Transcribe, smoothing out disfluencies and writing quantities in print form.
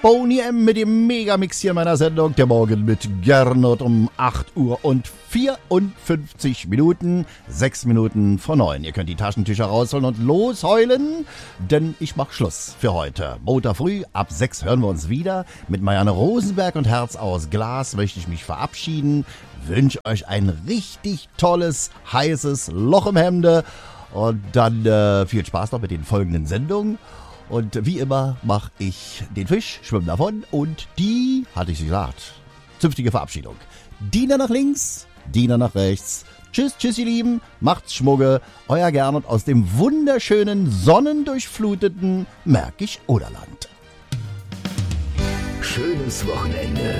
Boni M mit dem Megamix hier in meiner Sendung. Der Morgen mit Gernot um 8 Uhr und 54 Minuten, 6 Minuten vor 9. Ihr könnt die Taschentücher rausholen und losheulen, denn ich mach Schluss für heute. Montag früh ab 6 hören wir uns wieder. Mit Marianne Rosenberg und Herz aus Glas möchte ich mich verabschieden. Wünsche euch ein richtig tolles, heißes Loch im Hemde und dann viel Spaß noch mit den folgenden Sendungen. Und wie immer mache ich den Fisch, schwimme davon und die, hatte ich gesagt, zünftige Verabschiedung. Diener nach links, Diener nach rechts. Tschüss, tschüss ihr Lieben, macht's Schmugge, euer Gernot aus dem wunderschönen, sonnendurchfluteten Märkisch-Oderland. Schönes Wochenende.